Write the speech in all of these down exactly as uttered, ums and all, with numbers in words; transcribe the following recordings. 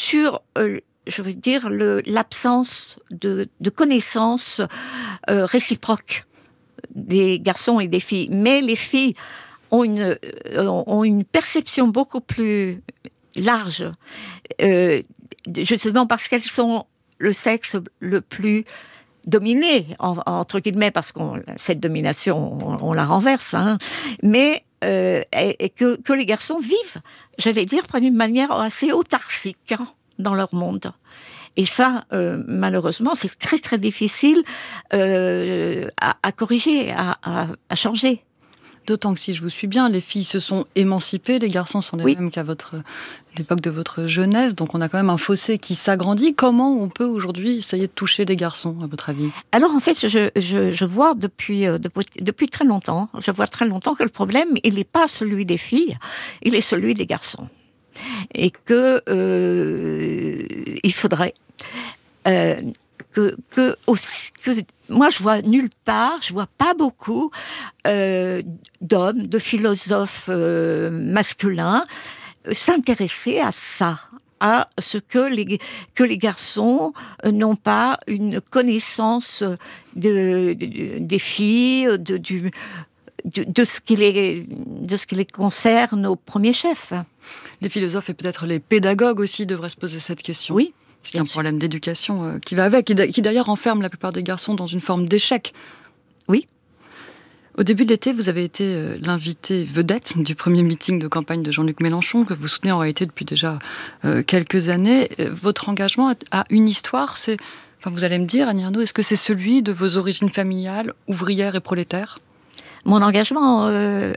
sur, euh, je veux dire, le, l'absence de, de connaissances euh, réciproques des garçons et des filles. Mais les filles ont une, euh, ont une perception beaucoup plus large, euh, justement parce qu'elles sont le sexe le plus dominé, en, entre guillemets, parce que cette domination, on, on la renverse, hein, mais euh, et, et que, que les garçons vivent, j'allais dire, d'une manière assez autarcique hein, dans leur monde. Et ça, euh, malheureusement, c'est très très difficile euh, à, à corriger, à, à, à changer. D'autant que si je vous suis bien, les filles se sont émancipées, les garçons sont les oui. mêmes qu'à votre, l'époque de votre jeunesse, donc on a quand même un fossé qui s'agrandit. Comment on peut aujourd'hui essayer de toucher les garçons, à votre avis ? Alors en fait, je, je, je vois depuis, euh, depuis, depuis très longtemps, je vois très longtemps que le problème, il n'est pas celui des filles, il est celui des garçons. Et que euh, il faudrait... Euh, Que, que, aussi, que moi je vois nulle part, je vois pas beaucoup euh, d'hommes, de philosophes euh, masculins s'intéresser à ça, à ce que les, que les garçons n'ont pas une connaissance de, de, des filles, de, du, de, de, ce qui les, de ce qui les concerne au premier chef. Les philosophes et peut-être les pédagogues aussi devraient se poser cette question. Oui. C'est un problème d'éducation euh, qui va avec, qui, qui d'ailleurs enferme la plupart des garçons dans une forme d'échec. Oui. Au début de l'été, vous avez été euh, l'invité vedette du premier meeting de campagne de Jean-Luc Mélenchon, que vous soutenez en réalité depuis déjà euh, quelques années. Euh, votre engagement a, a une histoire, c'est, enfin, vous allez me dire, Annie Ernaux, est-ce que c'est celui de vos origines familiales, ouvrières et prolétaires ? Mon engagement... Euh...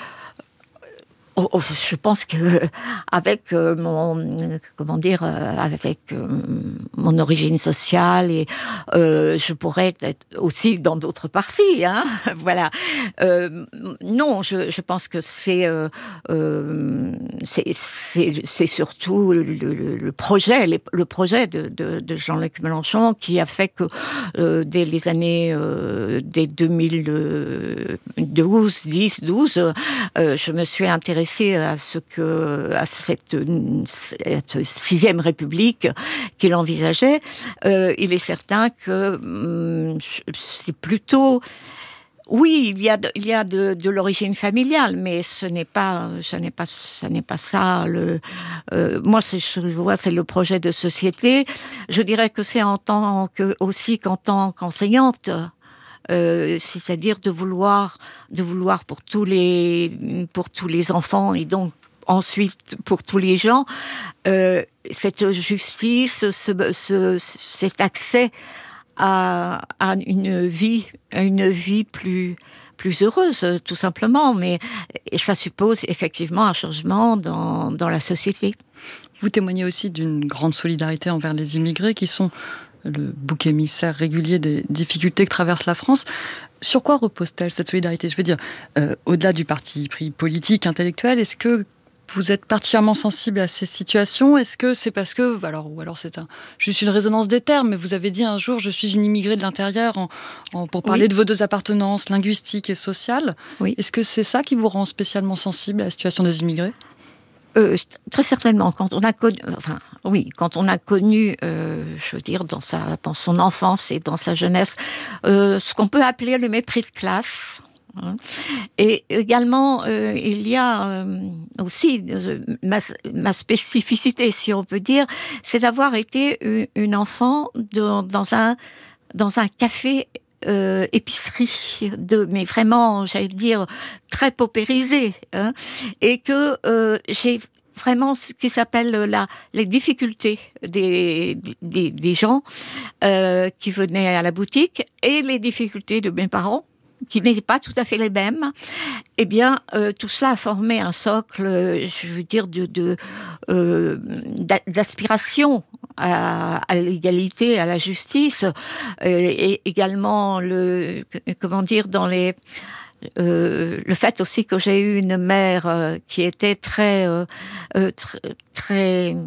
Oh, oh, je pense que avec euh, mon comment dire euh, avec euh, mon origine sociale et euh, je pourrais être aussi dans d'autres partis hein voilà euh, non je, je pense que c'est euh, euh, c'est, c'est c'est surtout le, le, le projet les, le projet de, de, de Jean-Luc Mélenchon qui a fait que euh, dès les années euh, dès deux mille douze dix douze euh, je me suis intéressée à ce que à cette, cette sixième République qu'il envisageait. Euh, il est certain que hum, c'est plutôt oui, il y a de, il y a de, de l'origine familiale, mais ce n'est pas ce n'est pas ce n'est pas ça le euh, moi c'est ce que je vois c'est le projet de société. Je dirais que c'est en tant que aussi qu'en tant qu'enseignante. Euh, c'est-à-dire de vouloir, de vouloir pour tous les, pour tous les enfants et donc ensuite pour tous les gens, euh, cette justice, ce, ce, cet accès à, à une vie, à une vie plus, plus heureuse, tout simplement. Mais et ça suppose effectivement un changement dans, dans la société. Vous témoignez aussi d'une grande solidarité envers les immigrés qui sont le bouc émissaire régulier des difficultés que traverse la France. Sur quoi repose-t-elle cette solidarité ? Je veux dire, euh, au-delà du parti pris politique, intellectuel, est-ce que vous êtes particulièrement sensible à ces situations ? Est-ce que c'est parce que, alors, ou alors c'est un, juste une résonance des termes, mais vous avez dit un jour, je suis une immigrée de l'intérieur, en, en, pour parler oui. de vos deux appartenances linguistiques et sociales. Oui. Est-ce que c'est ça qui vous rend spécialement sensible à la situation des immigrés ? Euh, très certainement, quand on a connu, enfin, oui, quand on a connu, euh, je veux dire, dans sa, dans son enfance et dans sa jeunesse, euh, ce qu'on peut appeler le mépris de classe. Hein. Et également, euh, il y a euh, aussi euh, ma, ma spécificité, si on peut dire, c'est d'avoir été une, une enfant de, dans un dans un café. Euh, épicerie, de, mais vraiment, j'allais dire, très paupérisée, hein, et que euh, j'ai vraiment ce qui s'appelle la, les difficultés des, des, des gens euh, qui venaient à la boutique et les difficultés de mes parents, qui n'étaient pas tout à fait les mêmes. Eh bien, euh, tout cela a formé un socle, je veux dire, de, de, euh, d'aspiration à, à l'égalité, à la justice, euh, et également le, comment dire, dans les, euh, le fait aussi que j'ai eu une mère euh, qui était très, euh, euh, très, très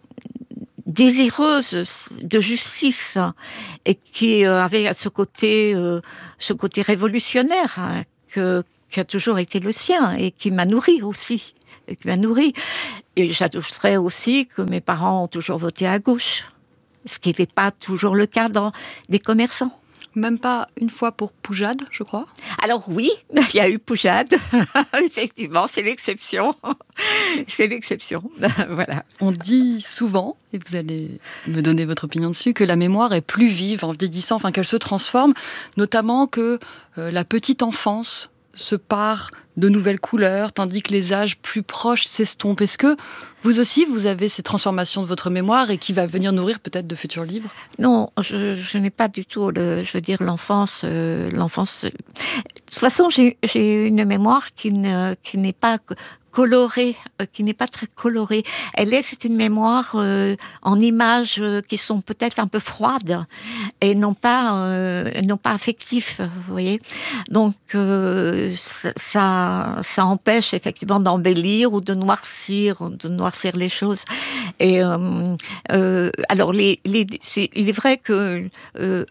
désireuse de justice et qui euh, avait ce côté, euh, ce côté révolutionnaire hein, que qui a toujours été le sien et qui m'a nourri aussi. qui m'a nourrie. Et j'ajouterais aussi que mes parents ont toujours voté à gauche, ce qui n'est pas toujours le cas dans des commerçants. Même pas une fois pour Poujade, je crois. Alors oui, il y a eu Poujade. Effectivement, c'est l'exception. C'est l'exception. Voilà. On dit souvent, et vous allez me donner votre opinion dessus, que la mémoire est plus vive en vieillissant, enfin qu'elle se transforme, notamment que euh, la petite enfance se pare de nouvelles couleurs, tandis que les âges plus proches s'estompent. Est-ce que vous aussi, vous avez ces transformations de votre mémoire et qui va venir nourrir peut-être de futurs livres ? Non, je, je n'ai pas du tout, le, je veux dire, l'enfance. Euh, l'enfance. De toute façon, j'ai, j'ai une mémoire qui, ne, qui n'est pas colorée, euh, qui n'est pas très colorée. Elle est, c'est une mémoire euh, en images euh, qui sont peut-être un peu froides et non pas, euh, non pas affectives, vous voyez. Donc, euh, ça, ça, ça empêche effectivement d'embellir ou de noircir, de noircir les choses. Et euh, euh, alors, les, les, c'est, il est vrai que euh,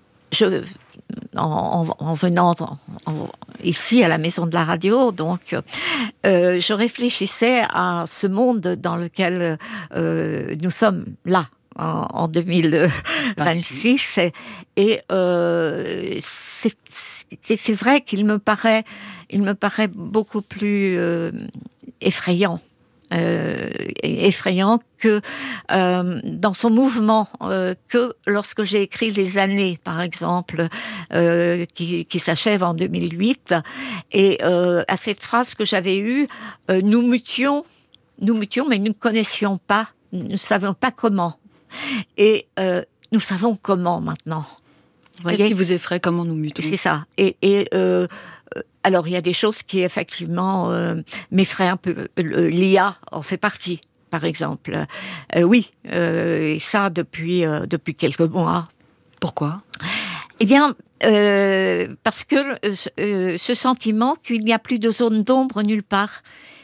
je En, en, en venant en, en, ici à la maison de la radio, donc euh, je réfléchissais à ce monde dans lequel euh, nous sommes là en, en deux mille vingt-six et, et euh, c'est, c'est, c'est vrai qu'il me paraît, il me paraît beaucoup plus euh, effrayant. Euh, effrayant que euh, dans son mouvement euh, que lorsque j'ai écrit Les années, par exemple, euh, qui, qui s'achève en deux mille huit, et euh, à cette phrase que j'avais eue, euh, nous mutions, nous mutions, mais nous ne connaissions pas, nous ne savions pas comment, et euh, nous savons comment maintenant. Vous Qu'est-ce qui vous effraie, comment nous mutons ? C'est ça. Et, et euh, alors, il y a des choses qui, effectivement, euh, m'effraient un peu. L'I A en fait partie, par exemple. Euh, oui, euh, et ça, depuis, euh, depuis quelques mois. Pourquoi ? Eh bien, euh, parce que euh, ce sentiment qu'il n'y a plus de zone d'ombre nulle part.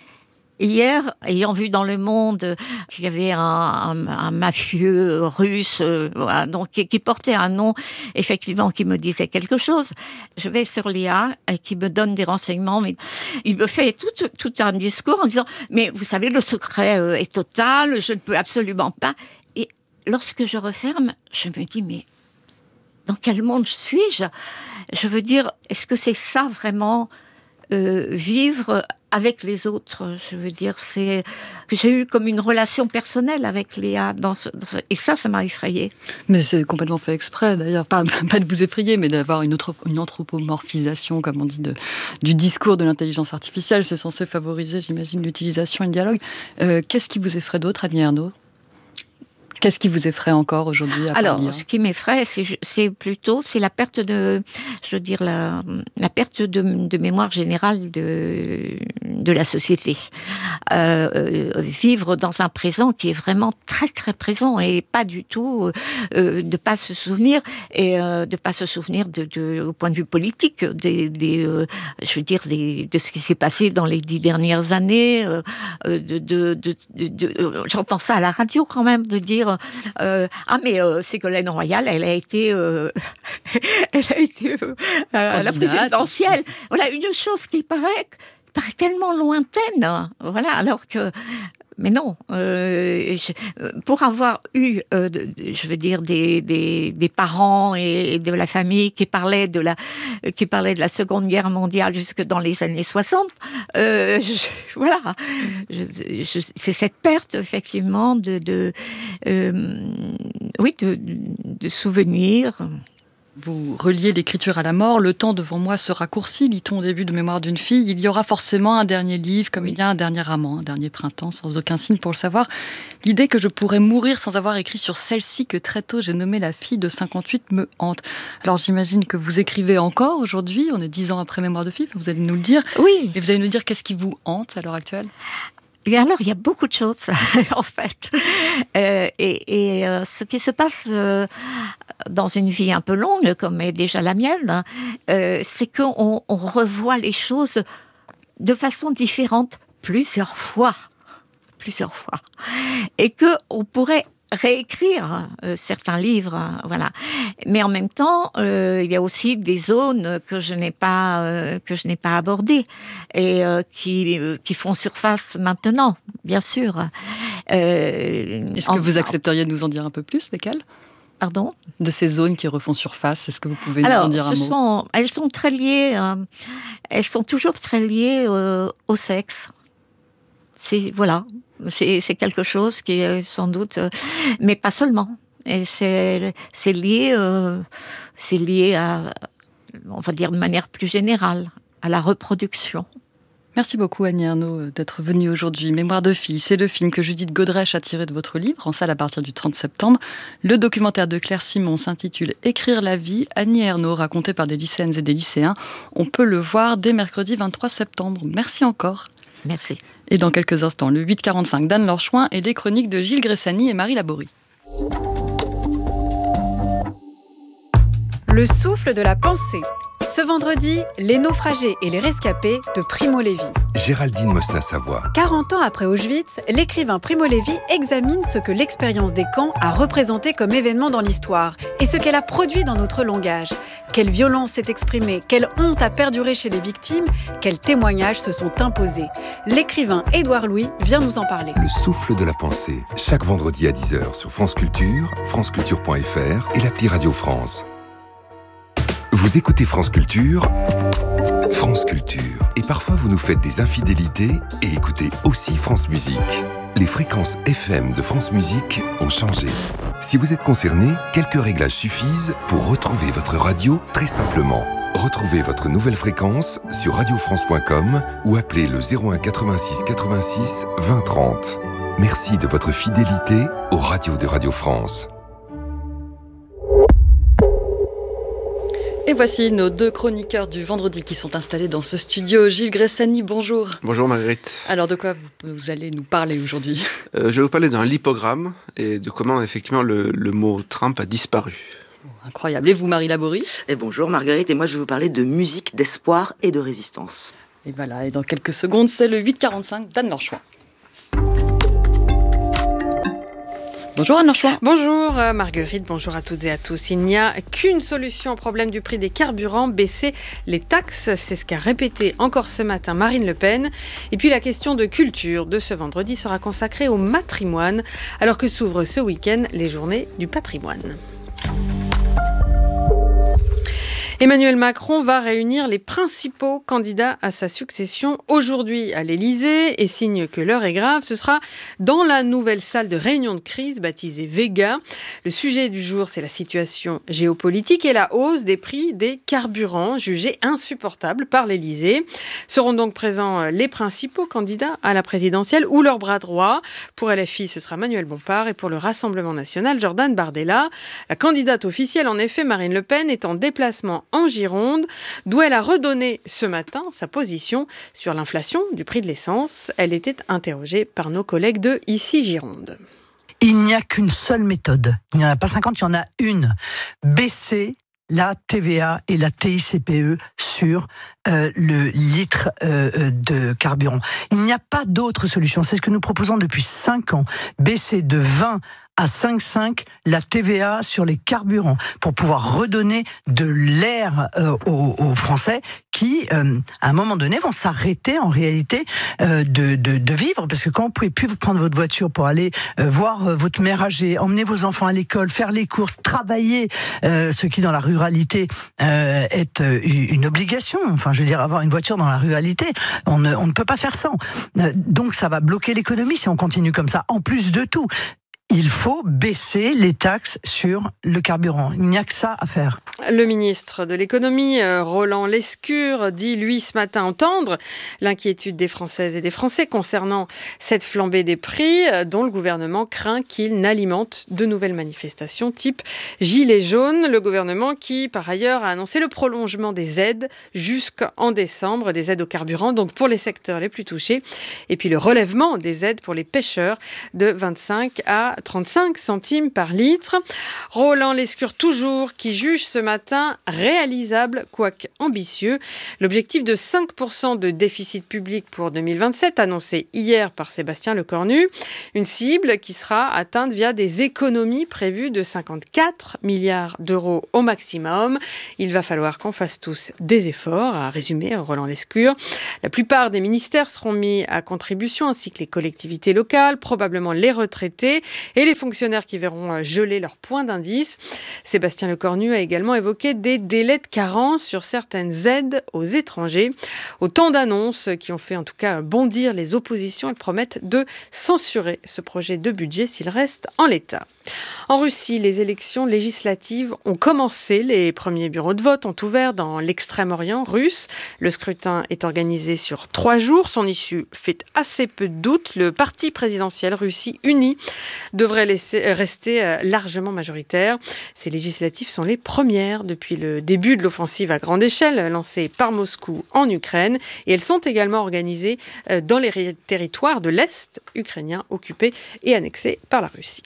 Hier, ayant vu dans Le Monde qu'il y avait un, un, un mafieux russe, euh, voilà, donc qui, qui portait un nom effectivement qui me disait quelque chose, je vais sur l'I A et qui me donne des renseignements, mais il me fait tout, tout un discours en disant « mais vous savez, le secret euh, est total, je ne peux absolument pas ». Et lorsque je referme, je me dis « mais dans quel monde suis-je » Je veux dire, est-ce que c'est ça vraiment euh, vivre avec les autres, je veux dire, c'est que j'ai eu comme une relation personnelle avec Léa, dans ce, dans ce, et ça, ça m'a effrayée. Mais c'est complètement fait exprès, d'ailleurs, pas, pas de vous effrayer, mais d'avoir une, autre, une anthropomorphisation, comme on dit, de, du discours de l'intelligence artificielle. C'est censé favoriser, j'imagine, l'utilisation et le dialogue. Euh, qu'est-ce qui vous effraie d'autre, Annie Ernaux ? Qu'est-ce qui vous effraie encore aujourd'hui à Alors, lire ? Ce qui m'effraie, c'est, c'est plutôt c'est la perte de, je veux dire, la, la perte de, de mémoire générale de, de la société. Euh, euh, vivre dans un présent qui est vraiment très très présent et pas du tout euh, de pas se souvenir et euh, de pas se souvenir de, de, au point de vue politique des, des euh, je veux dire des, de ce qui s'est passé dans les dix dernières années. Euh, de, de, de, de, de, j'entends ça à la radio quand même de dire Euh, ah mais euh, Ségolène Royal, elle a été, euh, elle a été euh, à la présidentielle. Voilà une chose qui paraît, qui paraît tellement lointaine. Voilà, alors que, mais non. Euh, je, pour avoir eu, euh, de, de, je veux dire, des, des, des parents et, et de la famille qui parlaient de la, qui parlaient de la Seconde Guerre mondiale jusque dans les années soixante. Euh, je, voilà, je, je, c'est cette perte effectivement de, de euh, oui, de, de souvenirs. Vous reliez l'écriture à la mort, le temps devant moi se raccourcit, lit-on au début de Mémoire d'une fille, il y aura forcément un dernier livre, comme oui. il y a un dernier amant, un dernier printemps, sans aucun signe pour le savoir. L'idée que je pourrais mourir sans avoir écrit sur celle-ci que très tôt j'ai nommée la fille de cinquante-huit me hante. Alors j'imagine que vous écrivez encore aujourd'hui, on est dix ans après Mémoire de fille, vous allez nous le dire. Oui. Et vous allez nous dire qu'est-ce qui vous hante à l'heure actuelle ? Et alors, il y a beaucoup de choses, en fait. Euh, et et euh, ce qui se passe euh, dans une vie un peu longue, comme est déjà la mienne, euh, c'est qu'on on revoit les choses de façon différente plusieurs fois. Plusieurs fois. Et qu'on pourrait réécrire euh, certains livres, hein, voilà. Mais en même temps, euh, il y a aussi des zones que je n'ai pas euh, que je n'ai pas abordées et euh, qui euh, qui font surface maintenant, bien sûr. Euh, Est-ce que en, vous accepteriez de nous en dire un peu plus, lesquelles ? Pardon ? De ces zones qui refont surface, est-ce que vous pouvez Alors, nous en dire un ce mot ? sont, elles sont très liées, euh, elles sont toujours très liées euh, au sexe. C'est, voilà, c'est, c'est quelque chose qui est sans doute, euh, mais pas seulement. Et c'est, c'est lié, euh, c'est lié à, on va dire de manière plus générale, à la reproduction. Merci beaucoup Annie Ernaux d'être venue aujourd'hui. Mémoire de fille, c'est le film que Judith Godrèche a tiré de votre livre, en salle à partir du trente septembre. Le documentaire de Claire Simon s'intitule « Écrire la vie ». Annie Ernaux, raconté par des lycéennes et des lycéens. On peut le voir dès mercredi vingt-trois septembre. Merci encore. Merci. Et dans quelques instants, le huit quarante-cinq d'Anne-Laure Chouin et les chroniques de Gilles Gressani et Marie Laborie. Le souffle de la pensée. Ce vendredi, les naufragés et les rescapés de Primo Levi. Géraldine Mosna-Savoie. quarante ans après Auschwitz, l'écrivain Primo Levi examine ce que l'expérience des camps a représenté comme événement dans l'histoire et ce qu'elle a produit dans notre langage. Quelle violence s'est exprimée, quelle honte a perduré chez les victimes, quels témoignages se sont imposés. L'écrivain Édouard Louis vient nous en parler. Le souffle de la pensée, chaque vendredi à dix heures sur France Culture, franceculture point f r et l'appli Radio France. Vous écoutez France Culture, France Culture. Et parfois vous nous faites des infidélités et écoutez aussi France Musique. Les fréquences F M de France Musique ont changé. Si vous êtes concerné, quelques réglages suffisent pour retrouver votre radio très simplement. Retrouvez votre nouvelle fréquence sur radio france point com ou appelez le zéro un quatre-vingt-six quatre-vingt-six vingt trente. Merci de votre fidélité aux radios de Radio France. Et voici nos deux chroniqueurs du vendredi qui sont installés dans ce studio. Gilles Gressani, bonjour. Bonjour Marguerite. Alors de quoi vous, vous allez nous parler aujourd'hui ? euh, Je vais vous parler d'un lipogramme et de comment effectivement le, le mot Trump a disparu. Incroyable. Et vous, Marie Laborie ? Et bonjour Marguerite, et moi je vais vous parler de musique, d'espoir et de résistance. Et voilà, et dans quelques secondes, c'est le huit quarante-cinq d'Anne-Laure Chouin. Bonjour Anne-Laure Chouin. Bonjour euh, Marguerite, bonjour à toutes et à tous. Il n'y a qu'une solution au problème du prix des carburants, baisser les taxes. C'est ce qu'a répété encore ce matin Marine Le Pen. Et puis la question de culture de ce vendredi sera consacrée au matrimoine, alors que s'ouvrent ce week-end les journées du patrimoine. Emmanuel Macron va réunir les principaux candidats à sa succession aujourd'hui à l'Élysée et signe que l'heure est grave. Ce sera dans la nouvelle salle de réunion de crise baptisée Vega. Le sujet du jour, c'est la situation géopolitique et la hausse des prix des carburants jugés insupportables par l'Élysée. Seront donc présents les principaux candidats à la présidentielle ou leur bras droit. Pour L F I, ce sera Manuel Bompard et pour le Rassemblement national, Jordan Bardella. La candidate officielle, en effet, Marine Le Pen, est en déplacement en Gironde, d'où elle a redonné ce matin sa position sur l'inflation du prix de l'essence. Elle était interrogée par nos collègues de Ici Gironde. Il n'y a qu'une seule méthode. Il n'y en a pas cinquante, il y en a une. Baisser la T V A et la T I C P E sur euh, le litre euh, de carburant. Il n'y a pas d'autre solution. C'est ce que nous proposons depuis cinq ans. Baisser de vingt à cinq virgule cinq la T V A sur les carburants pour pouvoir redonner de l'air euh, aux, aux Français qui, euh, à un moment donné, vont s'arrêter en réalité euh, de, de, de vivre. Parce que quand vous ne pouvez plus prendre votre voiture pour aller euh, voir euh, votre mère âgée, emmener vos enfants à l'école, faire les courses, travailler, euh, ce qui dans la ruralité euh, est euh, une obligation. Enfin, je veux dire, avoir une voiture dans la ruralité, on ne, on ne peut pas faire sans. Euh, donc ça va bloquer l'économie si on continue comme ça. En plus de tout, il faut baisser les taxes sur le carburant. Il n'y a que ça à faire. Le ministre de l'économie, Roland Lescure, dit lui ce matin entendre l'inquiétude des Françaises et des Français concernant cette flambée des prix dont le gouvernement craint qu'il n'alimente de nouvelles manifestations type Gilets jaunes. Le gouvernement qui, par ailleurs, a annoncé le prolongement des aides jusqu'en décembre, des aides au carburant, donc pour les secteurs les plus touchés, et puis le relèvement des aides pour les pêcheurs de vingt-cinq à à trente-cinq centimes par litre. Roland Lescure toujours, qui juge ce matin réalisable, quoique ambitieux, l'objectif de cinq pour cent de déficit public pour deux mille vingt-sept, annoncé hier par Sébastien Lecornu. Une cible qui sera atteinte via des économies prévues de cinquante-quatre milliards d'euros au maximum. Il va falloir qu'on fasse tous des efforts, a résumé Roland Lescure. La plupart des ministères seront mis à contribution, ainsi que les collectivités locales, probablement les retraités et les fonctionnaires qui verront geler leur point d'indice. Sébastien Lecornu a également évoqué des délais de carence sur certaines aides aux étrangers. Autant d'annonces qui ont fait en tout cas bondir les oppositions. Elles promettent de censurer ce projet de budget s'il reste en l'état. En Russie, les élections législatives ont commencé. Les premiers bureaux de vote ont ouvert dans l'extrême-orient russe. Le scrutin est organisé sur trois jours. Son issue fait assez peu de doute. Le parti présidentiel Russie Unie devrait laisser, rester largement majoritaire. Ces législatives sont les premières depuis le début de l'offensive à grande échelle lancée par Moscou en Ukraine. Et elles sont également organisées dans les territoires de l'Est ukrainien occupés et annexés par la Russie.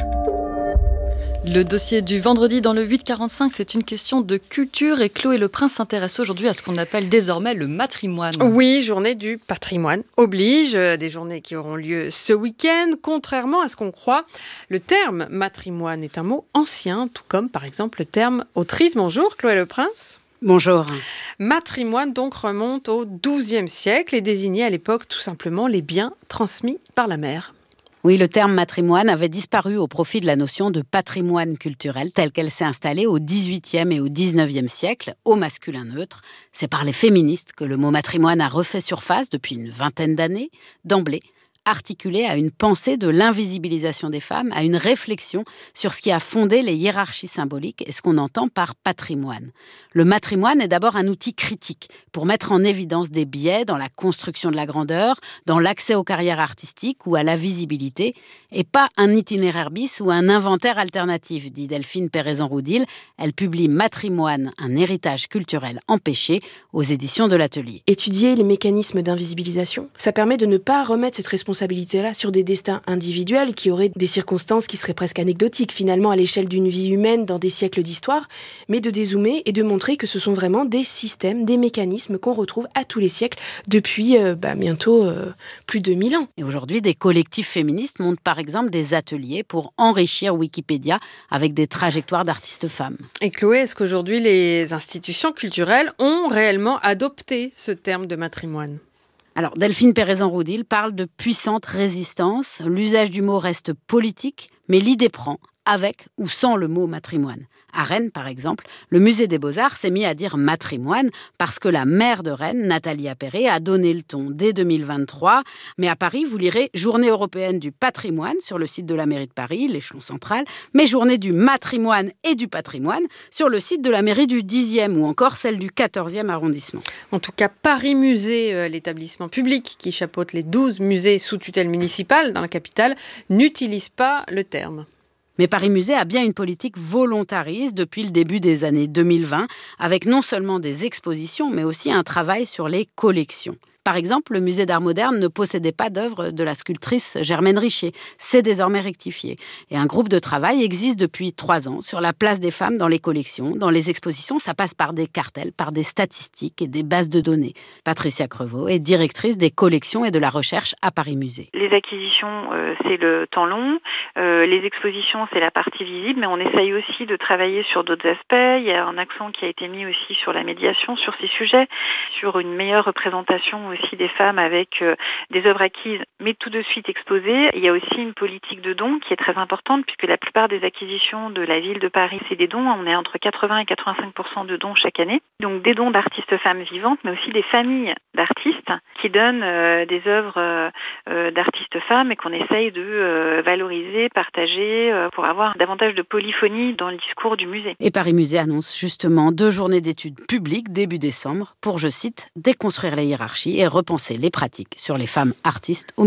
Le dossier du vendredi dans le huit quarante-cinq, c'est une question de culture et Chloé Le Prince s'intéresse aujourd'hui à ce qu'on appelle désormais le matrimoine. Oui, journée du patrimoine oblige, des journées qui auront lieu ce week-end. Contrairement à ce qu'on croit, le terme matrimoine est un mot ancien, tout comme par exemple le terme autrice. Bonjour Chloé Le Prince. Bonjour. Matrimoine donc remonte au douzième siècle et désignait à l'époque tout simplement les biens transmis par la mère. Oui, le terme matrimoine avait disparu au profit de la notion de patrimoine culturel telle qu'elle s'est installée au dix-huitième et au dix-neuvième siècle, au masculin neutre. C'est par les féministes que le mot matrimoine a refait surface depuis une vingtaine d'années, d'emblée, articulé à une pensée de l'invisibilisation des femmes, à une réflexion sur ce qui a fondé les hiérarchies symboliques et ce qu'on entend par patrimoine. Le matrimoine est d'abord un outil critique pour mettre en évidence des biais dans la construction de la grandeur, dans l'accès aux carrières artistiques ou à la visibilité, et pas un itinéraire bis ou un inventaire alternatif, dit Delphine Péraison-Roudil. Elle publie Matrimoine, un héritage culturel empêché aux éditions de l'Atelier. Étudier les mécanismes d'invisibilisation, ça permet de ne pas remettre cette responsabilité responsabilité-là sur des destins individuels qui auraient des circonstances qui seraient presque anecdotiques finalement à l'échelle d'une vie humaine dans des siècles d'histoire, mais de dézoomer et de montrer que ce sont vraiment des systèmes, des mécanismes qu'on retrouve à tous les siècles depuis euh, bah, bientôt euh, plus de mille ans. Et aujourd'hui, des collectifs féministes montent par exemple des ateliers pour enrichir Wikipédia avec des trajectoires d'artistes femmes. Et Chloé, est-ce qu'aujourd'hui les institutions culturelles ont réellement adopté ce terme de matrimoine ? Alors, Delphine Péraison-Roudil parle de puissante résistance. L'usage du mot reste politique, mais l'idée prend, avec ou sans le mot matrimoine. À Rennes, par exemple, le musée des Beaux-Arts s'est mis à dire matrimoine parce que la maire de Rennes, Nathalie Appéré, a donné le ton dès deux mille vingt-trois. Mais à Paris, vous lirez Journée européenne du patrimoine sur le site de la mairie de Paris, l'échelon central, mais Journée du matrimoine et du patrimoine sur le site de la mairie du dixième ou encore celle du quatorzième arrondissement. En tout cas, Paris Musée, euh, l'établissement public qui chapeaute les douze musées sous tutelle municipale dans la capitale, n'utilise pas le terme. Mais Paris Musée a bien une politique volontariste depuis le début des années deux mille vingt, avec non seulement des expositions, mais aussi un travail sur les collections. Par exemple, le musée d'art moderne ne possédait pas d'œuvre de la sculptrice Germaine Richer. C'est désormais rectifié. Et un groupe de travail existe depuis trois ans sur la place des femmes dans les collections. Dans les expositions, ça passe par des cartels, par des statistiques et des bases de données. Patricia Crevaux est directrice des collections et de la recherche à Paris Musée. Les acquisitions, euh, c'est le temps long. Euh, les expositions, c'est la partie visible. Mais on essaye aussi de travailler sur d'autres aspects. Il y a un accent qui a été mis aussi sur la médiation, sur ces sujets, sur une meilleure représentation aussi des femmes avec euh, des œuvres acquises mais tout de suite exposées. Il y a aussi une politique de dons qui est très importante puisque la plupart des acquisitions de la ville de Paris, c'est des dons. On est entre quatre-vingts et quatre-vingt-cinq pour cent de dons chaque année. Donc des dons d'artistes femmes vivantes mais aussi des familles d'artistes qui donnent euh, des œuvres euh, d'artistes femmes et qu'on essaye de euh, valoriser, partager euh, pour avoir davantage de polyphonie dans le discours du musée. Et Paris Musée annonce justement deux journées d'études publiques début décembre pour, je cite, déconstruire les hiérarchies et repenser les pratiques sur les femmes artistes au musée.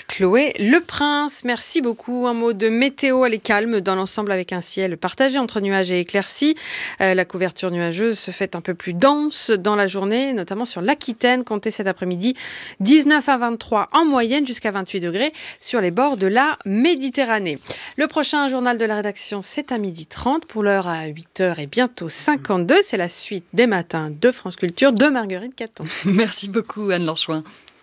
avec Chloé Le Prince. Merci beaucoup. Un mot de météo, elle est calme dans l'ensemble avec un ciel partagé entre nuages et éclaircies. Euh, la couverture nuageuse se fait un peu plus dense dans la journée, notamment sur l'Aquitaine. Comptez cet après-midi dix-neuf à vingt-trois en moyenne, jusqu'à vingt-huit degrés sur les bords de la Méditerranée. Le prochain journal de la rédaction, c'est à midi trente. Pour l'heure, à huit heures et bientôt cinquante-deux. C'est la suite des matins de France Culture de Marguerite Caton. Merci beaucoup, Anne-Laure Chouin.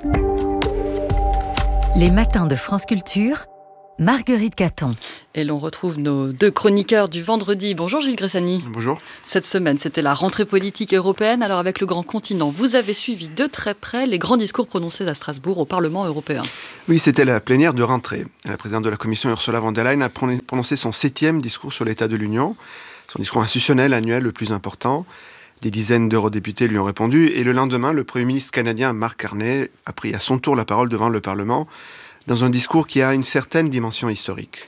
Les matins de France Culture, Marguerite Caton. Et l'on retrouve nos deux chroniqueurs du vendredi. Bonjour Gilles Gressani. Bonjour. Cette semaine, c'était la rentrée politique européenne. Alors avec le grand continent, vous avez suivi de très près les grands discours prononcés à Strasbourg au Parlement européen. Oui, c'était la plénière de rentrée. La présidente de la Commission, Ursula von der Leyen, a prononcé son septième discours sur l'état de l'Union, son discours institutionnel annuel le plus important. Des dizaines d'eurodéputés lui ont répondu. Et le lendemain, le Premier ministre canadien Mark Carney a pris à son tour la parole devant le Parlement dans un discours qui a une certaine dimension historique.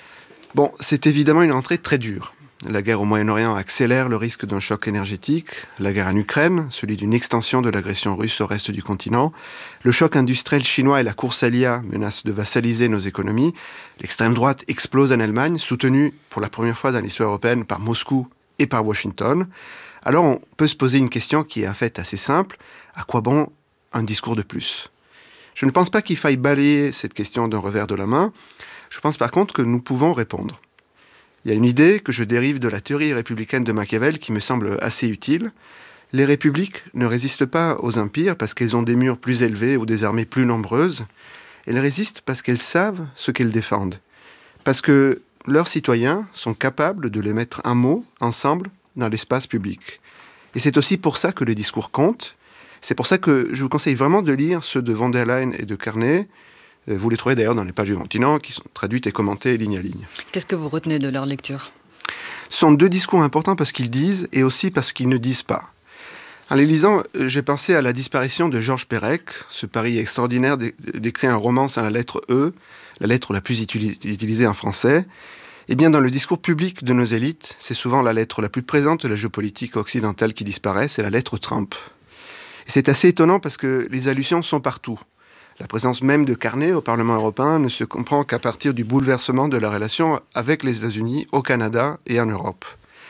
Bon, c'est évidemment une rentrée très dure. La guerre au Moyen-Orient accélère le risque d'un choc énergétique. La guerre en Ukraine, celui d'une extension de l'agression russe au reste du continent. Le choc industriel chinois et la course à l'I A menacent de vassaliser nos économies. L'extrême droite explose en Allemagne, soutenue pour la première fois dans l'histoire européenne par Moscou et par Washington. Alors on peut se poser une question qui est en fait assez simple. À quoi bon un discours de plus ? Je ne pense pas qu'il faille balayer cette question d'un revers de la main. Je pense par contre que nous pouvons répondre. Il y a une idée que je dérive de la théorie républicaine de Machiavel qui me semble assez utile. Les républiques ne résistent pas aux empires parce qu'elles ont des murs plus élevés ou des armées plus nombreuses. Elles résistent parce qu'elles savent ce qu'elles défendent. Parce que leurs citoyens sont capables de les mettre un mot ensemble dans l'espace public. Et c'est aussi pour ça que les discours comptent. C'est pour ça que je vous conseille vraiment de lire ceux de von der Leyen et de Carney. Vous les trouvez d'ailleurs dans les pages du continent, qui sont traduites et commentées ligne à ligne. Qu'est-ce que vous retenez de leur lecture ? Ce sont deux discours importants parce qu'ils disent et aussi parce qu'ils ne disent pas. En les lisant, j'ai pensé à la disparition de Georges Perec. Ce pari extraordinaire d'écrire un roman sans la lettre E, la lettre la plus utilisée en français. Eh bien, dans le discours public de nos élites, c'est souvent la lettre la plus présente de la géopolitique occidentale qui disparaît, c'est la lettre Trump. Et c'est assez étonnant parce que les allusions sont partout. La présence même de Carney au Parlement européen ne se comprend qu'à partir du bouleversement de la relation avec les États-Unis, au Canada et en Europe.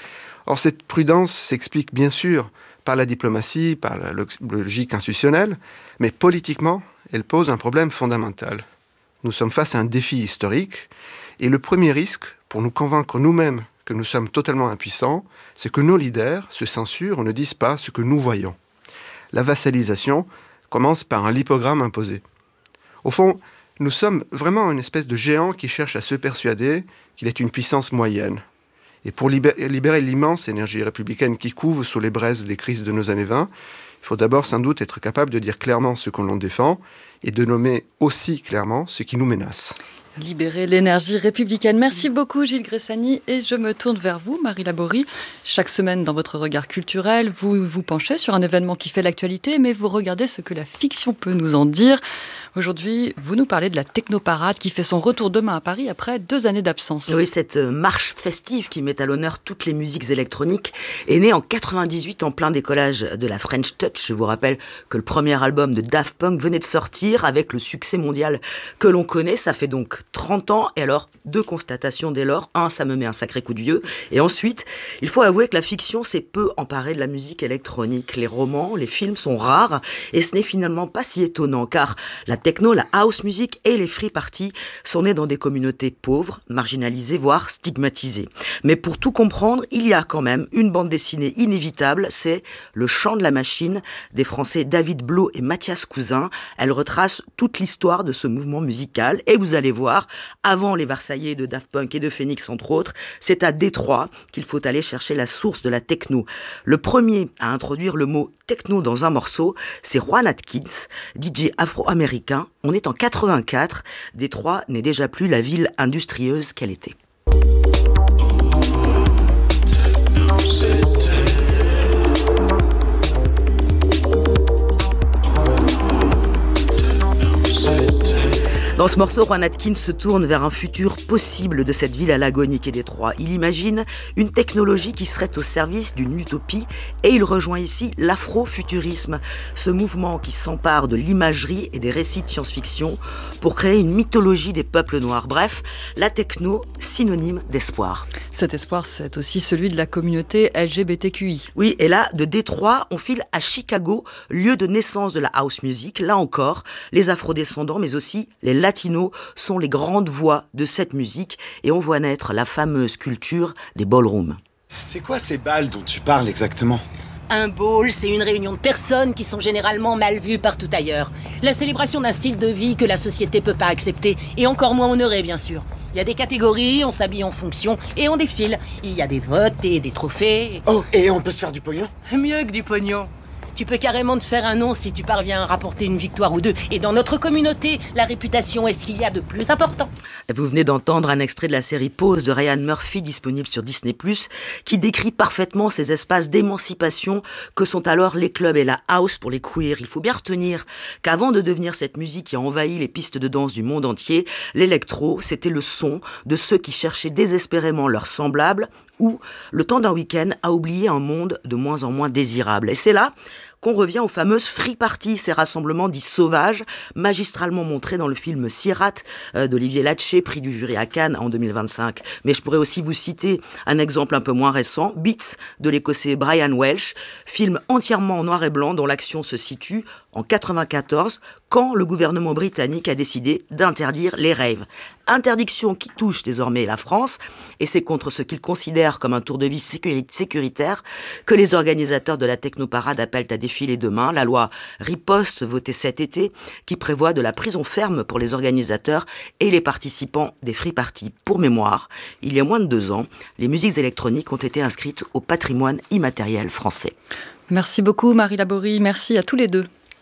Or, cette prudence s'explique bien sûr par la diplomatie, par la logique institutionnelle, mais politiquement, elle pose un problème fondamental. Nous sommes face à un défi historique, et le premier risque, pour nous convaincre nous-mêmes que nous sommes totalement impuissants, c'est que nos leaders se censurent ou ne disent pas ce que nous voyons. La vassalisation commence par un lipogramme imposé. Au fond, nous sommes vraiment une espèce de géant qui cherche à se persuader qu'il est une puissance moyenne. Et pour libérer, libérer l'immense énergie républicaine qui couve sous les braises des crises de nos années vingt, il faut d'abord sans doute être capable de dire clairement ce que l'on défend et de nommer aussi clairement ce qui nous menace. Libérer l'énergie républicaine. Merci beaucoup Gilles Gressani et je me tourne vers vous, Marie Laborie. Chaque semaine, dans votre regard culturel, vous vous penchez sur un événement qui fait l'actualité, mais vous regardez ce que la fiction peut nous en dire. Aujourd'hui, vous nous parlez de la Technoparade qui fait son retour demain à Paris après deux années d'absence. Oui, cette marche festive qui met à l'honneur toutes les musiques électroniques est née en quatre-vingt-dix-huit en plein décollage de la French Touch. Je vous rappelle que le premier album de Daft Punk venait de sortir avec le succès mondial que l'on connaît. Ça fait donc trente ans. Et alors, deux constatations dès lors. Un, ça me met un sacré coup de vieux. Et ensuite, il faut avouer que la fiction s'est peu emparée de la musique électronique. Les romans, les films sont rares et ce n'est finalement pas si étonnant car la techno, la house music et les free parties sont nés dans des communautés pauvres, marginalisées, voire stigmatisées. Mais pour tout comprendre, il y a quand même une bande dessinée inévitable, c'est Le Chant de la Machine des Français David Blo et Mathias Cousin. Elle retrace toute l'histoire de ce mouvement musical et vous allez voir, avant les Versaillais de Daft Punk et de Phoenix entre autres, c'est à Détroit qu'il faut aller chercher la source de la techno. Le premier à introduire le mot techno dans un morceau, c'est Juan Atkins, D J afro-américain. On est en quatre-vingt-quatre, Détroit n'est déjà plus la ville industrieuse qu'elle était. Dans ce morceau, Rowan Atkins se tourne vers un futur possible de cette ville à l'agonie qu'est Détroit. Il imagine une technologie qui serait au service d'une utopie et il rejoint ici l'afrofuturisme, ce mouvement qui s'empare de l'imagerie et des récits de science-fiction pour créer une mythologie des peuples noirs. Bref, la techno, synonyme d'espoir. Cet espoir, c'est aussi celui de la communauté L G B T Q I. Oui, et là, de Détroit, on file à Chicago, lieu de naissance de la house music. Là encore, les afrodescendants, mais aussi les latinos, sont les grandes voix de cette musique et on voit naître la fameuse culture des ballrooms. C'est quoi ces balles dont tu parles exactement ? Un ball, c'est une réunion de personnes qui sont généralement mal vues partout ailleurs. La célébration d'un style de vie que la société peut pas accepter, et encore moins honorer, bien sûr. Il y a des catégories, on s'habille en fonction, et on défile. Il y a des votes et des trophées. Oh, et on peut se faire du pognon ? Mieux que du pognon. Tu peux carrément te faire un nom si tu parviens à rapporter une victoire ou deux. Et dans notre communauté, la réputation est ce qu'il y a de plus important. Vous venez d'entendre un extrait de la série Pause de Ryan Murphy, disponible sur Disney plus, qui décrit parfaitement ces espaces d'émancipation que sont alors les clubs et la house pour les queers. Il faut bien retenir qu'avant de devenir cette musique qui a envahi les pistes de danse du monde entier, l'électro, c'était le son de ceux qui cherchaient désespérément leurs semblables ou, le temps d'un week-end, à oublier un monde de moins en moins désirable. Et c'est là qu'on revient aux fameuses free parties, ces rassemblements dits sauvages, magistralement montrés dans le film Sirat euh, d'Olivier Latché, prix du jury à Cannes en deux mille vingt-cinq. Mais je pourrais aussi vous citer un exemple un peu moins récent, Beats, de l'écossais Brian Welch, film entièrement en noir et blanc dont l'action se situe en quatre-vingt-quatorze, quand le gouvernement britannique a décidé d'interdire les raves. Interdiction qui touche désormais la France, et c'est contre ce qu'ils considèrent comme un tour de vie sécuritaire que les organisateurs de la technoparade appellent à défiler demain la loi Riposte votée cet été, qui prévoit de la prison ferme pour les organisateurs et les participants des free parties. Pour mémoire, il y a moins de deux ans, les musiques électroniques ont été inscrites au patrimoine immatériel français. Merci beaucoup Marie Laborie, merci à tous les deux.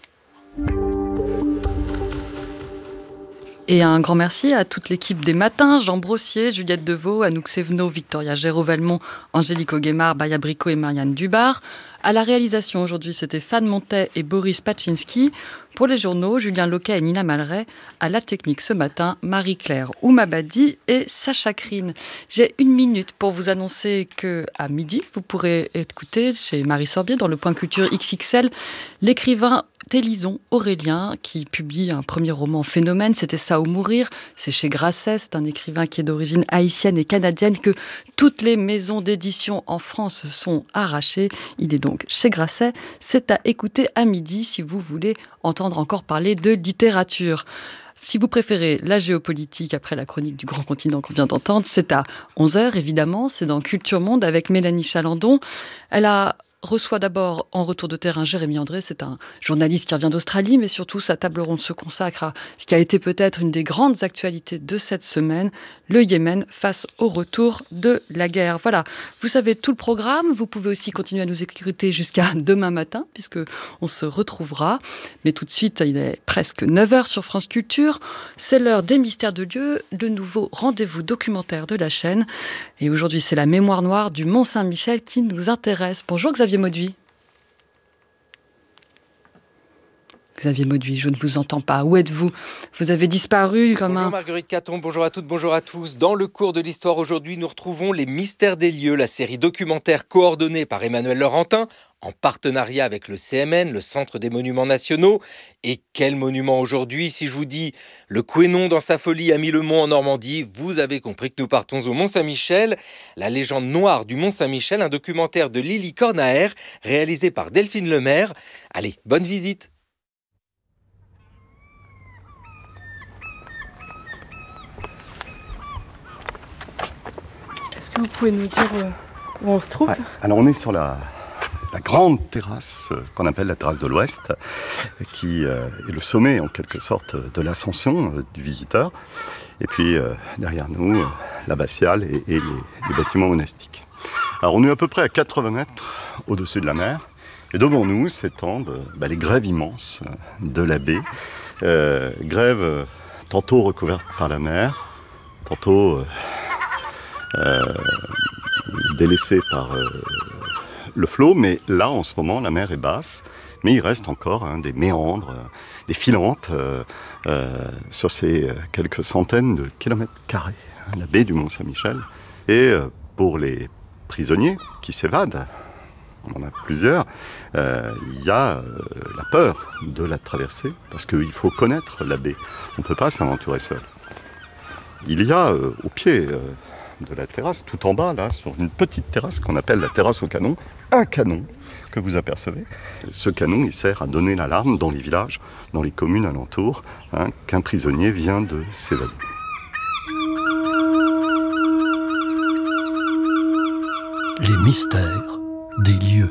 Et un grand merci à toute l'équipe des Matins, Jean Brossier, Juliette Deveau, Anouk Sévenot, Victoria Géraud-Valmont, Angélique Auguemard, Baya Bricot et Marianne Dubar. À la réalisation aujourd'hui, c'était Fan Montet et Boris Pachinski. Pour les journaux, Julien Loquet et Nina Malray. À la technique ce matin, Marie-Claire Oumabadi et Sacha Krine. J'ai une minute pour vous annoncer qu'à midi, vous pourrez écouter chez Marie Sorbier, dans le Point Culture X X L, l'écrivain Télison Aurélien, qui publie un premier roman Phénomène, c'était Ça ou mourir, c'est chez Grasset, c'est un écrivain qui est d'origine haïtienne et canadienne, que toutes les maisons d'édition en France sont arrachées. Il est donc chez Grasset, c'est à écouter à midi si vous voulez entendre encore parler de littérature. Si vous préférez la géopolitique après la chronique du grand continent qu'on vient d'entendre, c'est à onze heures évidemment, c'est dans Culture Monde avec Mélanie Chalandon. Elle a reçoit d'abord en retour de terrain Jérémy André, c'est un journaliste qui revient d'Australie, mais surtout sa table ronde se consacre à ce qui a été peut-être une des grandes actualités de cette semaine, le Yémen face au retour de la guerre. Voilà, vous savez tout le programme, vous pouvez aussi continuer à nous écouter jusqu'à demain matin, puisque on se retrouvera. Mais tout de suite, il est presque neuf heures sur France Culture, c'est l'heure des mystères de Dieu, le nouveau rendez-vous documentaire de la chaîne. Et aujourd'hui, c'est la mémoire noire du Mont-Saint-Michel qui nous intéresse. Bonjour Xavier Mauduit. Xavier Mauduit, je ne vous entends pas. Où êtes-vous ? Vous avez disparu comme bonjour un... Bonjour Marguerite Caton, bonjour à toutes, bonjour à tous. Dans le cours de l'histoire aujourd'hui, nous retrouvons Les Mystères des lieux, la série documentaire coordonnée par Emmanuel Laurentin, en partenariat avec le C M N, le Centre des Monuments Nationaux. Et quel monument aujourd'hui ? Si je vous dis le Quénon dans sa folie à Millemont en Normandie, vous avez compris que nous partons au Mont-Saint-Michel. La légende noire du Mont-Saint-Michel, un documentaire de Lily Cornaer, réalisé par Delphine Lemaire. Allez, bonne visite. Est-ce que vous pouvez nous dire euh, où on se trouve ? Ouais. Alors on est sur la, la grande terrasse euh, qu'on appelle la terrasse de l'Ouest, qui euh, est le sommet en quelque sorte de l'ascension euh, du visiteur. Et puis euh, derrière nous, euh, l'abbatiale et, et les, les bâtiments monastiques. Alors on est à peu près à quatre-vingts mètres au-dessus de la mer. Et devant nous s'étendent euh, bah, les grèves immenses de la baie. Euh, grèves euh, tantôt recouvertes par la mer, tantôt... Euh, Euh, délaissé par euh, le flot, mais là, en ce moment, la mer est basse, mais il reste encore hein, des méandres, euh, des filantes euh, euh, sur ces quelques centaines de kilomètres carrés, hein, la baie du Mont-Saint-Michel. Et euh, pour les prisonniers qui s'évadent, on en a plusieurs, euh, il y a euh, la peur de la traversée, parce qu'il faut connaître la baie, on ne peut pas s'aventurer seul. Il y a euh, au pied euh, de la terrasse, tout en bas, là, sur une petite terrasse qu'on appelle la terrasse au canon, un canon que vous apercevez. Ce canon, il sert à donner l'alarme dans les villages, dans les communes alentours, hein, qu'un prisonnier vient de s'évader. Les mystères des lieux.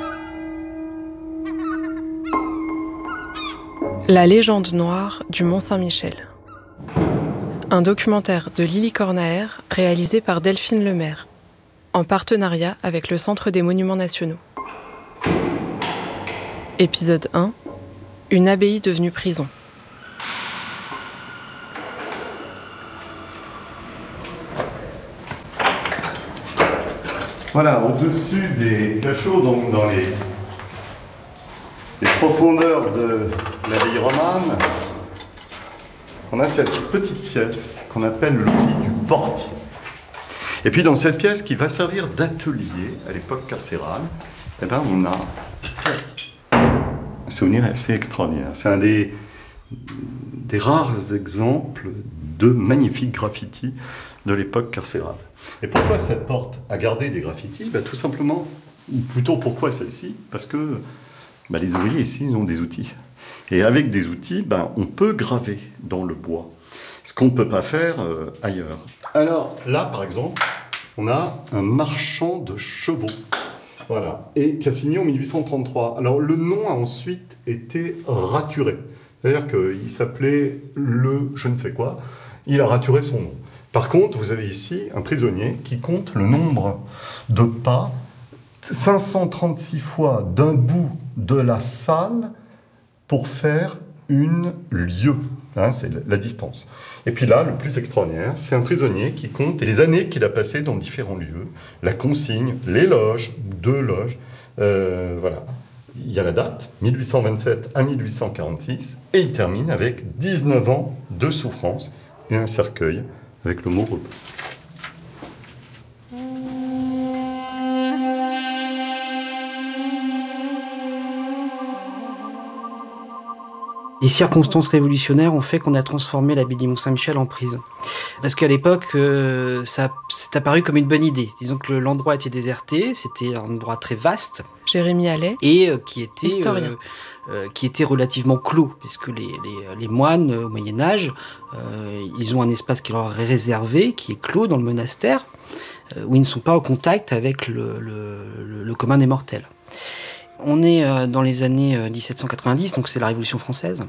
La légende noire du Mont-Saint-Michel. Un documentaire de Lily Cornaer réalisé par Delphine Lemaire, en partenariat avec le Centre des Monuments Nationaux. Épisode un. Une abbaye devenue prison. Voilà, au-dessus des cachots, donc dans les, les profondeurs de l'abbaye romane, on a cette petite pièce qu'on appelle le logis du portier. Et puis dans cette pièce qui va servir d'atelier à l'époque carcérale, eh ben on a un souvenir assez extraordinaire. C'est un des, des rares exemples de magnifiques graffitis de l'époque carcérale. Et pourquoi cette porte a gardé des graffitis ? Ben, tout simplement, ou plutôt pourquoi celle-ci ? Parce que ben, les ouvriers ici ils ont des outils. Et avec des outils, ben, on peut graver dans le bois, ce qu'on ne peut pas faire euh, ailleurs. Alors là, par exemple, on a un marchand de chevaux, voilà, et qui a signé en mille huit cent trente-trois. Alors le nom a ensuite été raturé, c'est-à-dire qu'il s'appelait le je ne sais quoi, il a raturé son nom. Par contre, vous avez ici un prisonnier qui compte le nombre de pas, cinq cent trente-six fois d'un bout de la salle pour faire une lieue, hein, c'est la distance. Et puis là, le plus extraordinaire, c'est un prisonnier qui compte les années qu'il a passées dans différents lieux, la consigne, les loges, deux loges, euh, voilà. Il y a la date, mille huit cent vingt-sept à mille huit cent quarante-six, et il termine avec dix-neuf ans de souffrance et un cercueil avec le mot repos. Les circonstances révolutionnaires ont fait qu'on a transformé l'abbaye du Mont-Saint-Michel en prison. Parce qu'à l'époque, euh, ça c'est apparu comme une bonne idée. Disons que l'endroit était déserté, c'était un endroit très vaste. Jérémy Allais, et euh, qui était historien. Euh, euh, qui était relativement clos, puisque les, les, les moines euh, au Moyen-Âge, euh, ils ont un espace qui leur est réservé, qui est clos dans le monastère, euh, où ils ne sont pas en contact avec le, le, le, le commun des mortels. On est euh, dans les années euh, dix-sept cent quatre-vingt-dix, donc c'est la Révolution française.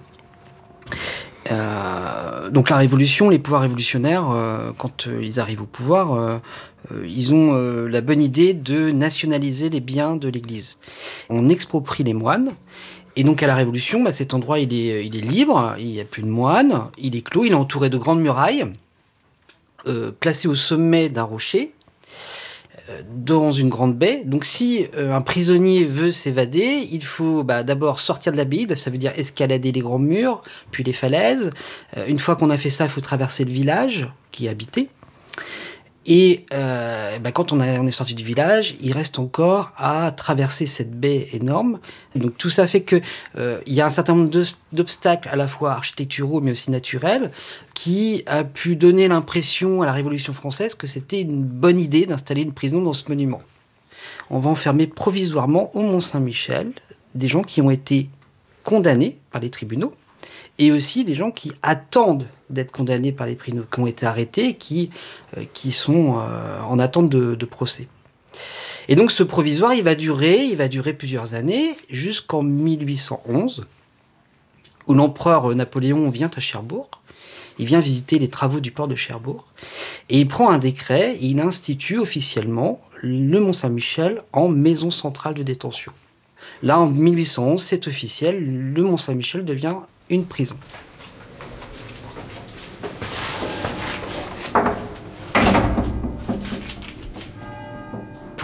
Euh, donc la Révolution, les pouvoirs révolutionnaires, euh, quand euh, ils arrivent au pouvoir, euh, euh, ils ont euh, la bonne idée de nationaliser les biens de l'Église. On exproprie les moines, et donc à la Révolution, bah, cet endroit il est, il est libre, il n'y a plus de moines, il est clos, il est entouré de grandes murailles, euh, placé au sommet d'un rocher, dans une grande baie. Donc si euh, un prisonnier veut s'évader, il faut bah, d'abord sortir de l'abbaye, ça veut dire escalader les grands murs, puis les falaises. Euh, une fois qu'on a fait ça, il faut traverser le village qui est habité. Et euh, bah, quand on, a, on est sorti du village, il reste encore à traverser cette baie énorme. Donc tout ça fait que euh, il y a un certain nombre de, d'obstacles à la fois architecturaux mais aussi naturels qui a pu donner l'impression à la Révolution française que c'était une bonne idée d'installer une prison dans ce monument. On va enfermer provisoirement au Mont-Saint-Michel des gens qui ont été condamnés par les tribunaux et aussi des gens qui attendent d'être condamnés par les tribunaux, qui ont été arrêtés et qui, euh, qui sont euh, en attente de, de procès. Et donc ce provisoire, il va durer, il va durer plusieurs années, jusqu'en mille huit cent onze, où l'empereur Napoléon vient à Cherbourg. Il vient visiter les travaux du port de Cherbourg et il prend un décret et il institue officiellement le Mont-Saint-Michel en maison centrale de détention. Là, en mille huit cent onze, c'est officiel, le Mont-Saint-Michel devient une prison.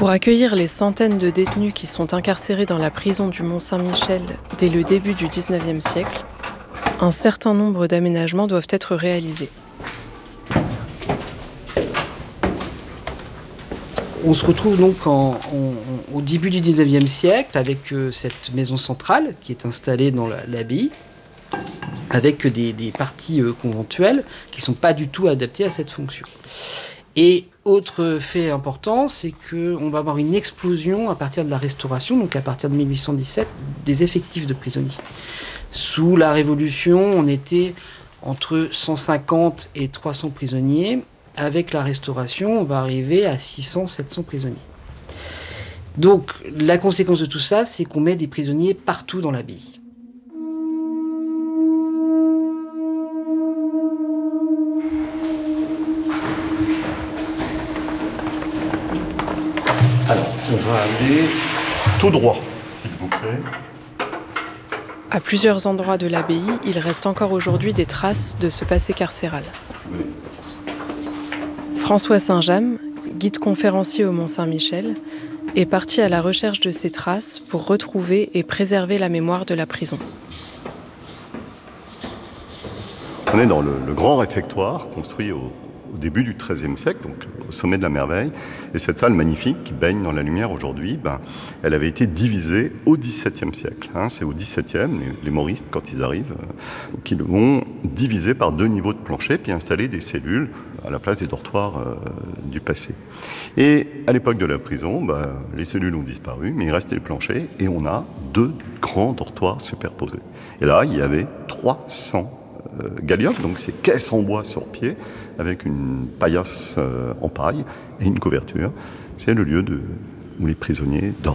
Pour accueillir les centaines de détenus qui sont incarcérés dans la prison du Mont-Saint-Michel dès le début du dix-neuvième siècle, un certain nombre d'aménagements doivent être réalisés. On se retrouve donc en, en, au début du dix-neuvième siècle avec euh, cette maison centrale qui est installée dans la, l'abbaye, avec des, des parties euh, conventuelles qui ne sont pas du tout adaptées à cette fonction. Et autre fait important, c'est qu'on va avoir une explosion à partir de la Restauration, donc à partir de mille huit cent dix-sept, des effectifs de prisonniers. Sous la Révolution, on était entre cent cinquante et trois cents prisonniers. Avec la Restauration, on va arriver à six cents à sept cents prisonniers. Donc, la conséquence de tout ça, c'est qu'on met des prisonniers partout dans l'abbaye. Alors, on va aller tout droit, s'il vous plaît. À plusieurs endroits de l'abbaye, il reste encore aujourd'hui des traces de ce passé carcéral. Oui. François Saint-James, guide conférencier au Mont-Saint-Michel, est parti à la recherche de ces traces pour retrouver et préserver la mémoire de la prison. On est dans le, le grand réfectoire construit au, au début du treizième siècle, donc au sommet de la merveille. Et cette salle magnifique qui baigne dans la lumière aujourd'hui, ben, elle avait été divisée au dix-septième siècle. Hein. C'est au dix-septième, les, les moristes, quand ils arrivent, euh, qui vont diviser par deux niveaux de plancher, puis installer des cellules à la place des dortoirs euh, du passé. Et à l'époque de la prison, ben, les cellules ont disparu, mais il reste les planchers, et on a deux grands dortoirs superposés. Et là, il y avait trois cents euh, galliotes, donc c'est caisses en bois sur pied, avec une paillasse euh, en paille et une couverture. C'est le lieu de, où les prisonniers dorment.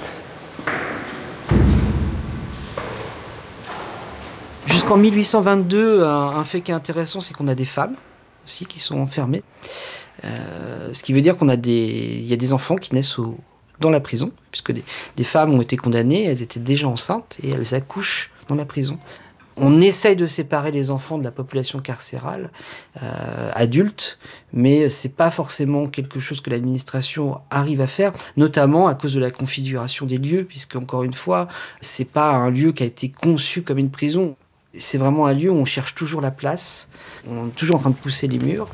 Jusqu'en mille huit cent vingt-deux, un, un fait qui est intéressant, c'est qu'on a des femmes aussi qui sont enfermées. Euh, ce qui veut dire qu'on a des, il y a des enfants qui naissent au, dans la prison, puisque des, des femmes ont été condamnées, elles étaient déjà enceintes et elles accouchent dans la prison. On essaye de séparer les enfants de la population carcérale euh, adulte, mais c'est pas forcément quelque chose que l'administration arrive à faire, notamment à cause de la configuration des lieux, puisque encore une fois, c'est pas un lieu qui a été conçu comme une prison. C'est vraiment un lieu où on cherche toujours la place, on est toujours en train de pousser les murs.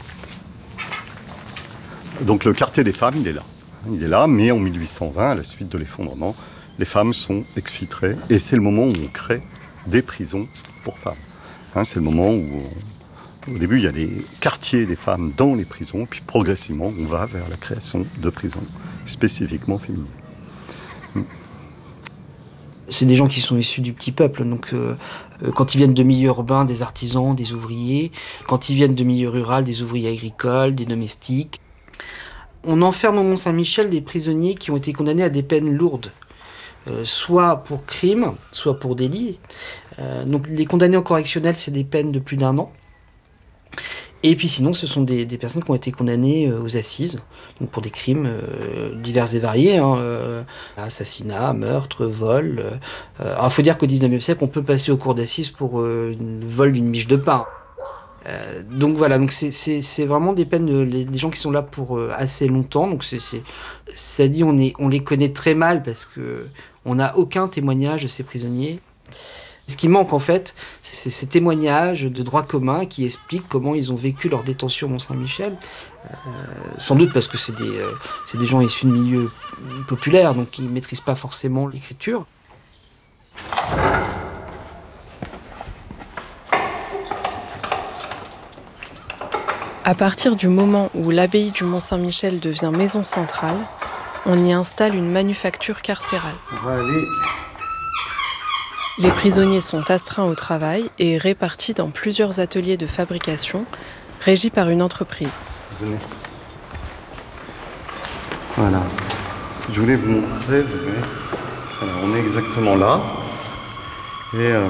Donc le quartier des femmes, il est là. Il est là, mais en mille huit cent vingt, à la suite de l'effondrement, les femmes sont exfiltrées, et c'est le moment où on crée des prisons pour femmes. Hein, c'est le moment où, on, au début, il y a des quartiers des femmes dans les prisons, puis progressivement, on va vers la création de prisons spécifiquement féminines. Hum. C'est des gens qui sont issus du petit peuple, donc euh, quand ils viennent de milieux urbains, des artisans, des ouvriers, quand ils viennent de milieux ruraux, des ouvriers agricoles, des domestiques. On enferme au Mont-Saint-Michel des prisonniers qui ont été condamnés à des peines lourdes. Euh, soit pour crime, soit pour délit. Euh, donc les condamnés en correctionnel, c'est des peines de plus d'un an. Et puis sinon, ce sont des, des personnes qui ont été condamnées euh, aux assises, donc pour des crimes euh, divers et variés, hein, euh, assassinat, meurtre, vol. Euh, alors il faut dire qu'au dix-neuvième siècle, on peut passer au cours d'assises pour euh, le vol d'une miche de pain. Euh, donc voilà, donc c'est, c'est, c'est vraiment des peines, de, les, des gens qui sont là pour euh, assez longtemps. Donc c'est, c'est, ça dit, on, est, on les connaît très mal parce que on n'a aucun témoignage de ces prisonniers. Ce qui manque en fait, c'est ces témoignages de droit commun qui expliquent comment ils ont vécu leur détention au Mont-Saint-Michel. Euh, sans doute parce que c'est des, euh, c'est des gens issus de milieux populaires, donc ils ne maîtrisent pas forcément l'écriture. À partir du moment où l'abbaye du Mont-Saint-Michel devient maison centrale, on y installe une manufacture carcérale. On va aller... Les prisonniers sont astreints au travail et répartis dans plusieurs ateliers de fabrication, régis par une entreprise. Venez. Voilà. Je voulais vous montrer, vous voyez. Alors, on est exactement là. Et euh,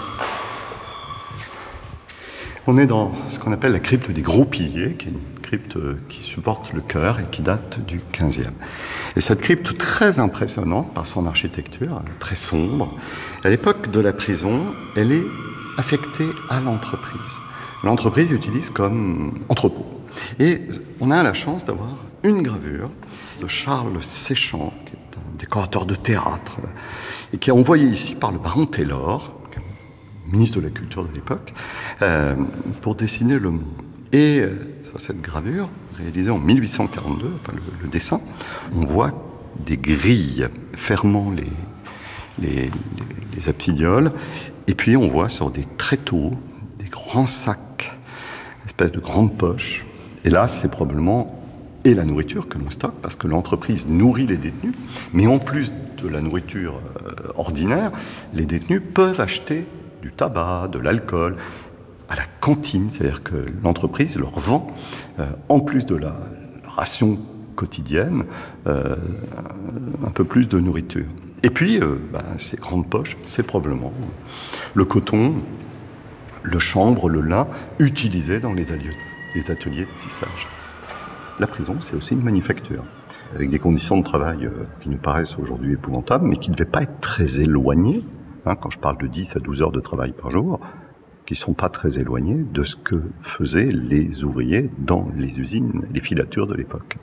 on est dans ce qu'on appelle la crypte des gros piliers, qui est une crypte qui supporte le chœur et qui date du quinzième. Et cette crypte très impressionnante par son architecture, très sombre, à l'époque de la prison, elle est affectée à l'entreprise. l'entreprise utilise comme entrepôt. Et on a la chance d'avoir une gravure de Charles Séchant, qui est un décorateur de théâtre, et qui est envoyé ici par le baron Taylor, ministre de la Culture de l'époque, euh, pour dessiner le monde. Et euh, sur cette gravure, réalisée en mille huit cent quarante-deux, enfin le, le dessin, on voit des grilles fermant les, les, les, les absidioles, et puis on voit sur des tréteaux des grands sacs, une espèce de grandes poches. Et là, c'est probablement et la nourriture que l'on stocke, parce que l'entreprise nourrit les détenus, mais en plus de la nourriture euh, ordinaire, les détenus peuvent acheter du tabac, de l'alcool, à la cantine, c'est-à-dire que l'entreprise leur vend, euh, en plus de la ration quotidienne, euh, un peu plus de nourriture. Et puis, euh, bah, ces grandes poches, c'est probablement le coton, le chanvre, le lin, utilisés dans les, allieux, les ateliers de tissage. La prison, c'est aussi une manufacture, avec des conditions de travail euh, qui nous paraissent aujourd'hui épouvantables, mais qui ne devaient pas être très éloignées, hein, quand je parle de dix à douze heures de travail par jour, qui ne sont pas très éloignées de ce que faisaient les ouvriers dans les usines, les filatures de l'époque.